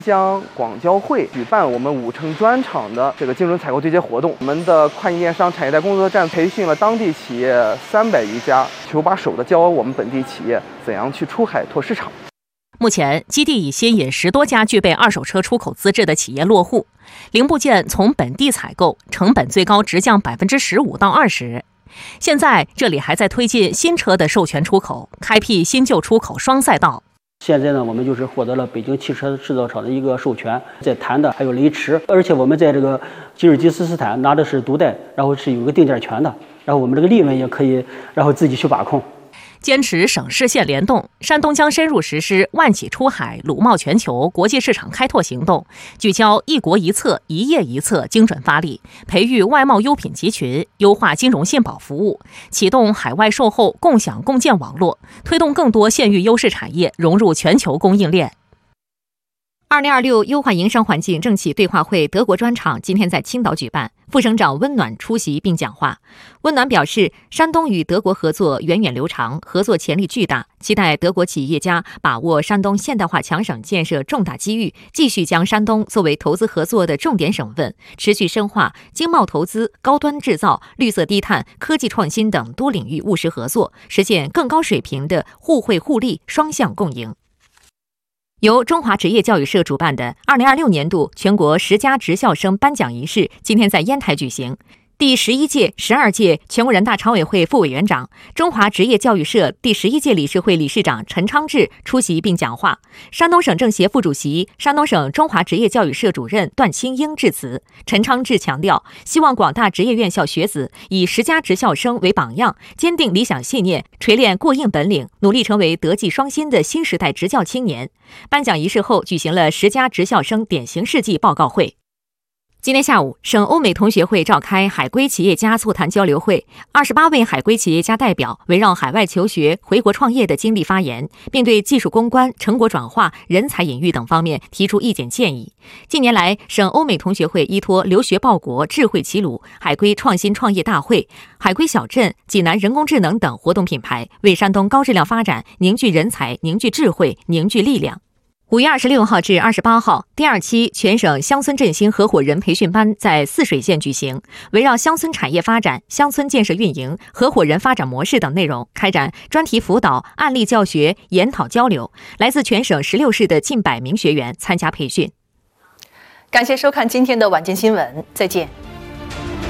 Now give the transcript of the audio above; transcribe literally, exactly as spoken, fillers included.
将广交会举办我们五城专场的这个精准采购对接活动。我们的跨境电商产业带工作站培训了当地企业三百余家，手把手的教我们本地企业怎样去出海拓市场。 目前，基地已吸引十多家具备二手车出口资质的企业落户，零部件从本地采购，成本最高直降百分之十五到二十。现在这里还在推进新车的授权出口，开辟新旧出口双赛道。 现在呢，我们就是获得了北京汽车制造厂的一个授权，在谈的还有雷驰，而且我们在这个吉尔吉斯斯坦拿的是独代，然后是有个定价权的，然后我们这个利润也可以，然后自己去把控。 坚持省市县联动，山东将深入实施万企出海、鲁贸全球国际市场开拓行动，聚焦一国一策、一业一策，精准发力，培育外贸优品集群，优化金融信保服务，启动海外售后共享共建网络，推动更多县域优势产业融入全球供应链。 二零二六优化营商环境政企对话会德国专场今天在青岛举办，副省长温暖出席并讲话。温暖表示，山东与德国合作源远流长，合作潜力巨大，期待德国企业家把握山东现代化强省建设重大机遇，继续将山东作为投资合作的重点省份，持续深化经贸投资、高端制造、绿色低碳、科技创新等多领域务实合作，实现更高水平的互惠互利、双向共赢。由中华职业教育社主办的二零二六年度全国十佳职校生颁奖仪式今天在烟台举行。第十一届、十二届全国人大常委会副委员长、中华职业教育社第十一届理事会理事长陈昌志出席并讲话。山东省政协副主席、山东省中华职业教育社主任段清英致辞。陈昌志强调，希望广大职业院校学子以十佳职校生为榜样，坚定理想信念，锤炼过硬本领，努力成为德技双馨的新时代职教青年。颁奖仪式后举行了十佳职校生典型事迹报告会。今天下午，省欧美同学会召开海归企业家座谈交流会，二十八位海归企业家代表围绕海外求学、回国创业的经历发言，并对技术攻关、成果转化、人才引育等方面提出意见建议。近年来，省欧美同学会依托留学报国、智慧齐鲁、海归创新创业大会、海归小镇、济南人工智能等活动品牌，为山东高质量发展凝聚人才、凝聚智慧、凝聚力量。五月二十六号至二十八号，第二期全省乡村振兴合伙人培训班在泗水县举行，围绕乡村产业发展、乡村建设运营、合伙人发展模式等内容开展专题辅导、案例教学、研讨交流。来自全省十六市的近百名学员参加培训。 感谢收看今天的晚间新闻，再见。